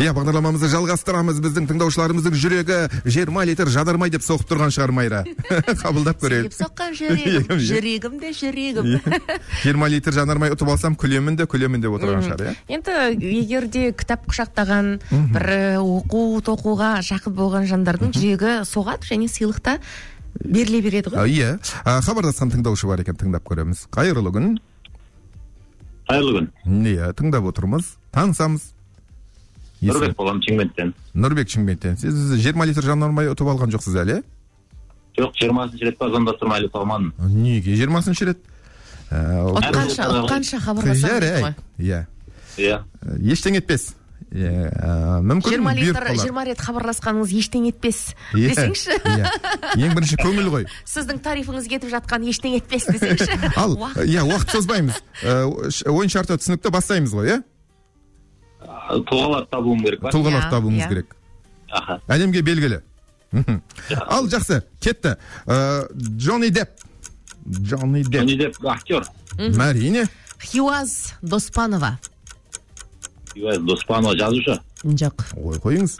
бағдарламамызды жалғастырамыз. Біздің тыңдаушыларымыздың жүрегі 20 литр жадармай деп соғып тұрған шығар, Майра. Қабылдап көрейік. Соққан жүрегім, жүрегім де жүрегім. 20 литр жанармай ұтып алсам, күлемін де отырған шығар, иә? Енді егер де кітап құшақтаған, бір оқу тоқуға жақын болған жандардың жүрегі соғады және сыйлықта беріле береді ғой. Иә. Хабарласқан тыңдаушы бар екен, тыңдап көреміз. Қайырлы күн. Қайырлы күн. Иә, тыңдап отырмыз. Танысамыз. Нұрбек болам, Шымкенттен. Нұрбек, Шымкенттен. Сіз 20 литр жанармай ұтып алған жоқсыз әлі? Жоқ, 20-шы рет звондастырмай әлі ұталмадым. Неге 20-шы рет? Ұтқанша хабарласамыз ғой. Иә. Ештең етпес. Мүмкін 20 рет хабарласқаныңыз ештең етпес десеңші. Ең бірінші көңіл ғой. Сіздің тарифіңіз кетіп жатқан ештең етпес десеңші. Ал, уақыт созбаймыз. Ойын шарты түсінікті бастаймыз ғой, иә? Тұлғалар табуым керек па? Тұлғалар табуымыз керек. Әлемге белгілі. Ал, жақсы, кетті. Джонни Депп, актер. Мәрине. Хиуаз Доспанова. Хиуаз Доспанова жазушы? Жоқ. Ой, қойыңыз.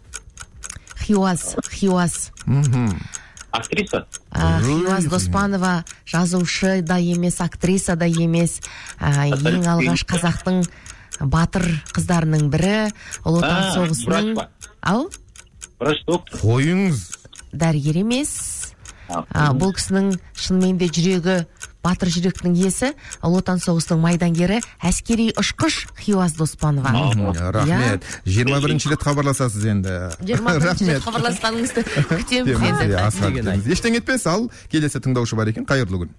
Хиуаз. Актриса? Хиуаз Доспанова жазушы да емес, актриса да емес. Ең алғаш қазақтың батыр қыздарының бірі, Ұлы Отан соғысының. Ау? Врач доктор. Қойыңыз. Дәрігер емес. Бұл кісінің шынымен де жүрегі, батыр жүректің иесі, Ұлы Отан соғысының майдангері, әскери ұшқыш Хиуаз Доспанова. Рахмет. 21-ші рет хабарласасыз енді. 21-ші рет хабарласқаныңызды күтеміз енді. Ештең етпес, ал келесі тыңдаушы бар екен. Қайырлы күн.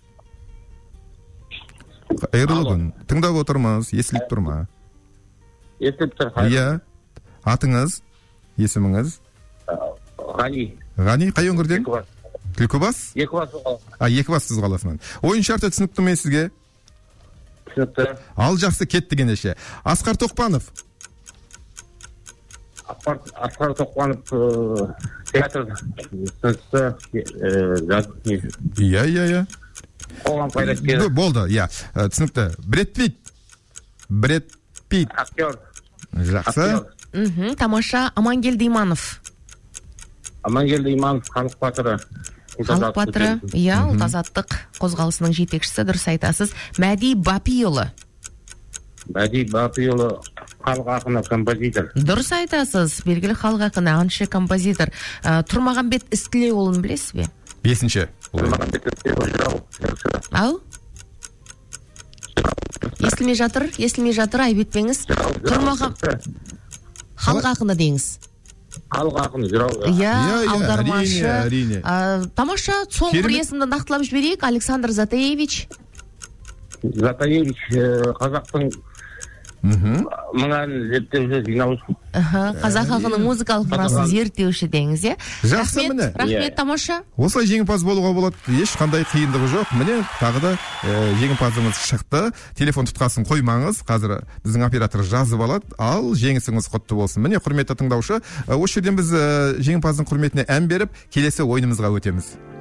Қайырлы күн. Тыңдап отырмыз. Естіліп тұр ма? Естіліп тұр. Иә. Атыңыз, есіміңіз? Ғани. Ғани, қай өңірден? Түлкібас? Екібастұз қаласынан. Ойын шарты түсінікті ме сізге? Түсінікті. Ал, жақсы, кетті ендеше. Асқар Тоқпанов. Асқар Тоқпанов театр Иә. Қоғам қайраткері. Болды, иә. Түсінікті. Бред Питт. Актер. Жақсы. Тамаша. Амангелді Иманов. Амангелді Иманов, халық батыры. Халық батыры, иә, ұлт азаттық қозғалысының жетекшісі, дұрыс айтасыз. Мәди Бапиұлы. Халық ақыны, композитор. Дұрыс айтасыз, белгілі халық ақыны, аңшы, композитор. Тұрмағанбет Істілеуұлын білесіз бе? 5-ші. Ау? Естілмей жатыр, айбетпеңіз. Халық ақыны deyіңіз. Халық ақыны, жырау. Иә, аудармашы. Тамаша, соңғы бір есімді нақтылап жіберейік. Александр Затаевич, қазақтың мұнан зерттеуші, жинаушы. қазақ халқының музыкалық мұрасын зерттеуші деңіз, е? Жақсы, міне. Рахмет, тамаша. Осылай жеңімпаз болуға болады. Ешқандай қиындығы жоқ. Міне, тағы да жеңімпазымыз шықты. Телефон тұтқасын қоймаңыз. Қазір біздің оператор жазып алады. Ал, жеңісіңіз құтты болсын. Міне, құрметті тыңдаушы, осы жерден біз жеңімпаздың құрметіне ән беріп, келесі ойынымызға өтеміз.